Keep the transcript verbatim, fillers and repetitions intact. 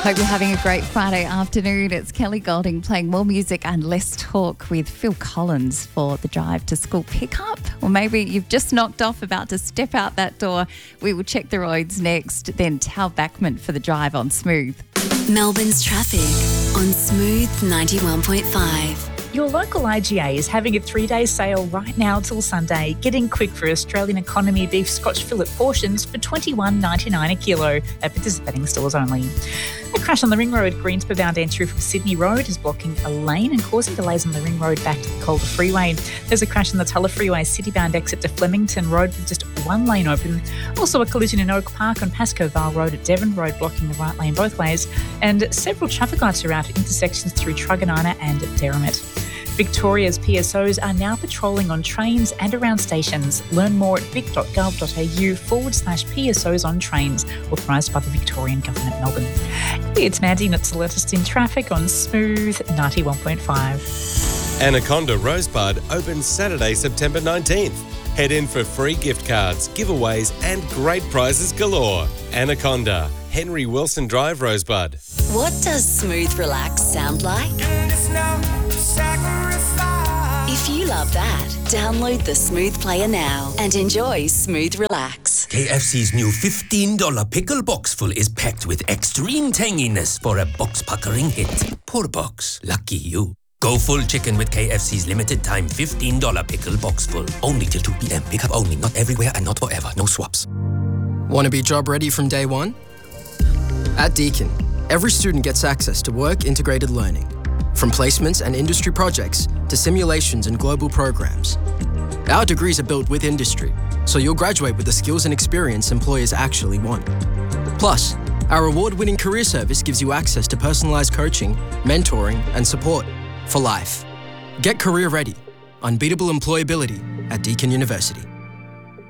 Hope you're having a great Friday afternoon. It's Kelly Golding playing more music and less talk with Phil Collins for the drive to school pickup. Or maybe you've just knocked off, about to step out that door. We will check the roads next. Then Tal Backman for the drive on Smooth. Melbourne's traffic on Smooth ninety-one point five. Your local I G A is having a three-day sale right now till Sunday. Get in quick for Australian economy beef Scotch fillet portions for twenty-one ninety-nine a kilo at participating stores only. A crash on the Ring Road Greensborough bound entry from Sydney Road is blocking a lane and causing delays on the Ring Road back to the Calder Freeway. There's a crash on the Tulla Freeway city-bound exit to Flemington Road with just one lane open. Also a collision in Oak Park on Pascoe Vale Road at Devon Road blocking the right lane both ways. And several traffic lights are out at intersections through Truganina and Derrimut. Victoria's P S Os are now patrolling on trains and around stations. Learn more at vic.gov.au forward slash PSOs on trains, authorised by the Victorian Government, Melbourne. It's Mandy, not to let us in traffic on Smooth ninety-one point five. Anaconda Rosebud opens Saturday, September nineteenth. Head in for free gift cards, giveaways and great prizes galore. Anaconda, Henry Wilson Drive, Rosebud. What does Smooth Relax sound like? If you love that, download the Smooth Player now and enjoy Smooth Relax. K F C's new fifteen dollars pickle box full is packed with extreme tanginess for a box-puckering hit. Poor box. Lucky you. Go full chicken with K F C's limited time fifteen dollars pickle box full. Only till two p.m. Pickup only. Not everywhere and not forever. No swaps. Want to be job ready from day one? At Deakin, every student gets access to work-integrated learning. From placements and industry projects to simulations and global programs. Our degrees are built with industry, so you'll graduate with the skills and experience employers actually want. Plus, our award-winning career service gives you access to personalised coaching, mentoring and support for life. Get career ready. Unbeatable employability at Deakin University.